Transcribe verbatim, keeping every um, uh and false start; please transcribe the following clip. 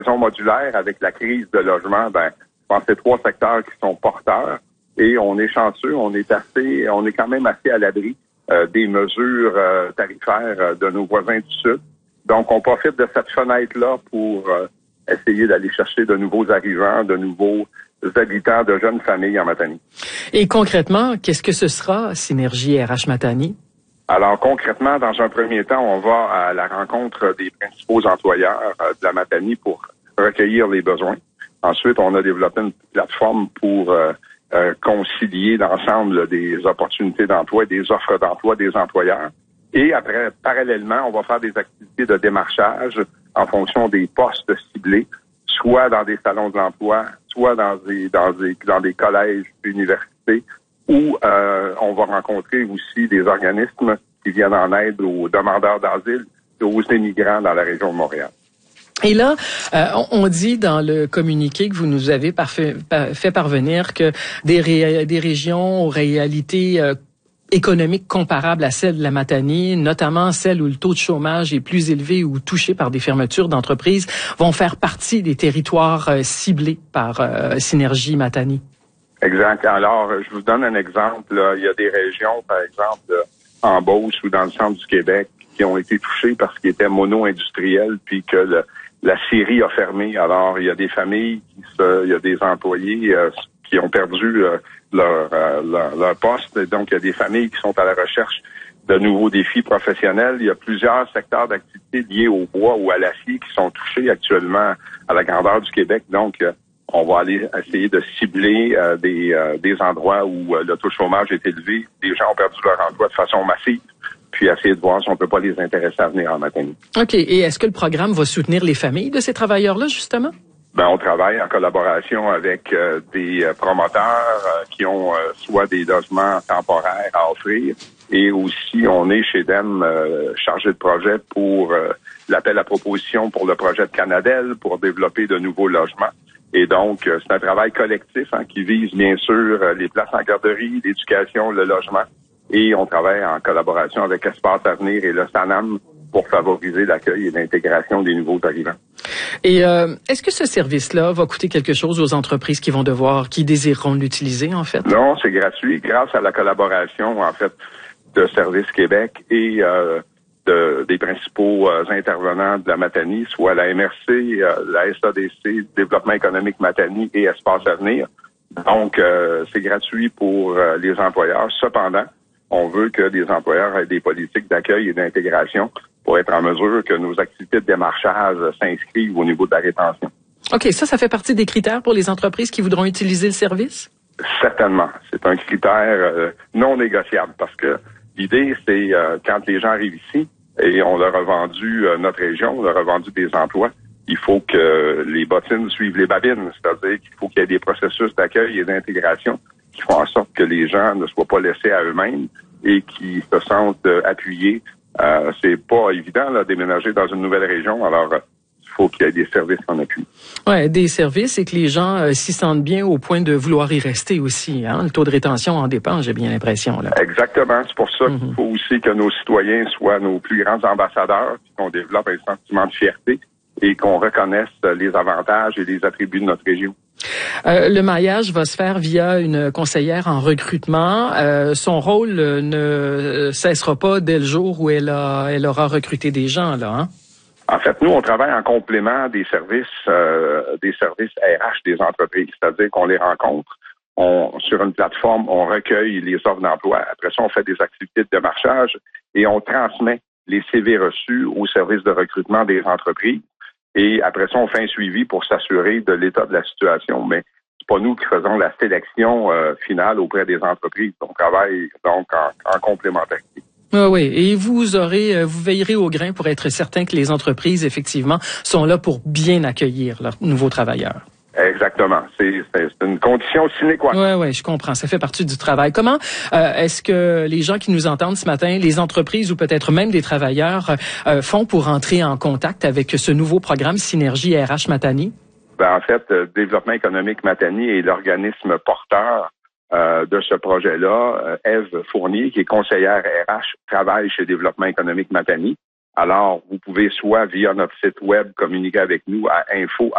maison modulaire, avec la crise de logement, ben, je pense que c'est trois secteurs qui sont porteurs et on est chanceux, on est assez, on est quand même assez à l'abri euh, des mesures euh, tarifaires euh, de nos voisins du Sud. Donc, on profite de cette fenêtre-là pour euh, essayer d'aller chercher de nouveaux arrivants, de nouveaux habitants, de jeunes familles en Matanie. Et concrètement, qu'est-ce que ce sera, Synergie R H Matanie? Alors, concrètement, dans un premier temps, on va à la rencontre des principaux employeurs euh, de la Matanie pour recueillir les besoins. Ensuite, on a développé une plateforme pour euh, euh, concilier l'ensemble des opportunités d'emploi, des offres d'emploi des employeurs. Et après, parallèlement, on va faire des activités de démarchage en fonction des postes ciblés, soit dans des salons de l'emploi, soit dans des dans des dans des collèges, universités, où euh, on va rencontrer aussi des organismes qui viennent en aide aux demandeurs d'asile et aux immigrants dans la région de Montréal. Et là, euh, on dit dans le communiqué que vous nous avez parfait, par, fait parvenir que des, ré, des régions aux réalités euh, économiques comparables à celles de la Matanie, notamment celles où le taux de chômage est plus élevé ou touché par des fermetures d'entreprises, vont faire partie des territoires euh, ciblés par euh, Synergie Matanie. Exact. Alors, je vous donne un exemple. Là. Il y a des régions, par exemple, en Beauce ou dans le centre du Québec, qui ont été touchées parce qu'ils étaient mono-industriels, puis que le, la scierie a fermé. Alors, il y a des familles, qui se, il y a des employés euh, qui ont perdu euh, leur, euh, leur, leur poste. Donc, il y a des familles qui sont à la recherche de nouveaux défis professionnels. Il y a plusieurs secteurs d'activité liés au bois ou à l'acier qui sont touchés actuellement à la grandeur du Québec. Donc, euh, on va aller essayer de cibler euh, des, euh, des endroits où euh, le taux de chômage est élevé, des gens ont perdu leur emploi de façon massive, puis essayer de voir si on peut pas les intéresser à venir en Matanie. OK. Et est-ce que le programme va soutenir les familles de ces travailleurs-là, justement? Ben, on travaille en collaboration avec euh, des euh, promoteurs euh, qui ont euh, soit des logements temporaires à offrir, et aussi on est chez D E M euh, chargé de projet pour euh, l'appel à proposition pour le projet de Canadel pour développer de nouveaux logements. Et donc, euh, c'est un travail collectif hein, qui vise bien sûr euh, les places en garderie, l'éducation, le logement. Et on travaille en collaboration avec Espace Avenir et le SANAM pour favoriser l'accueil et l'intégration des nouveaux arrivants. Et euh, est-ce que ce service-là va coûter quelque chose aux entreprises qui vont devoir, qui désireront l'utiliser, en fait? Non, c'est gratuit grâce à la collaboration, en fait, de Service Québec et euh, de, des principaux euh, intervenants de la Matanie, soit la M R C, euh, la S A D C, Développement économique Matanie et Espace Avenir. Donc, euh, c'est gratuit pour euh, les employeurs. Cependant, on veut que les employeurs aient des politiques d'accueil et d'intégration pour être en mesure que nos activités de démarchage s'inscrivent au niveau de la rétention. OK, ça, ça fait partie des critères pour les entreprises qui voudront utiliser le service? Certainement. C'est un critère euh, non négociable parce que l'idée, c'est euh, quand les gens arrivent ici et on leur a vendu euh, notre région, on leur a vendu des emplois, il faut que les bottines suivent les babines, c'est-à-dire qu'il faut qu'il y ait des processus d'accueil et d'intégration qui font en sorte que les gens ne soient pas laissés à eux-mêmes et qui se sentent euh, appuyés. Euh, c'est pas évident là, déménager dans une nouvelle région, alors euh, il faut qu'il y ait des services en appui. Ouais, des services et que les gens euh, s'y sentent bien au point de vouloir y rester aussi. Hein? Le taux de rétention en dépend, j'ai bien l'impression. Là. Exactement. C'est pour ça Mm-hmm. qu'il faut aussi que nos citoyens soient nos plus grands ambassadeurs, qu'on développe un sentiment de fierté et qu'on reconnaisse les avantages et les attributs de notre région. Euh, le maillage va se faire via une conseillère en recrutement. Euh, son rôle euh, ne cessera pas dès le jour où elle, a, elle aura recruté des gens, là. Hein? En fait, nous, on travaille en complément des services euh, des services R H des entreprises, c'est-à-dire qu'on les rencontre. On, sur une plateforme, on recueille les offres d'emploi. Après ça, on fait des activités de démarchage et on transmet les C V reçus au service de recrutement des entreprises. Et après ça, on fait un suivi pour s'assurer de l'état de la situation. Mais c'est pas nous qui faisons la sélection euh, finale auprès des entreprises. On travaille donc en, en complémentarité. Ah oui, et vous aurez, vous veillerez au grain pour être certain que les entreprises, effectivement, sont là pour bien accueillir leurs nouveaux travailleurs. Exactement. C'est, c'est, c'est une condition sine qua non. Oui, oui, je comprends. Ça fait partie du travail. Comment euh, est-ce que les gens qui nous entendent ce matin, les entreprises ou peut-être même des travailleurs, euh, font pour entrer en contact avec ce nouveau programme Synergie R H Matanie? Ben, en fait, euh, Développement économique Matanie est l'organisme porteur euh, de ce projet-là. Euh, Ève Fournier, qui est conseillère R H, travaille chez Développement économique Matanie. Alors, vous pouvez soit via notre site web communiquer avec nous à info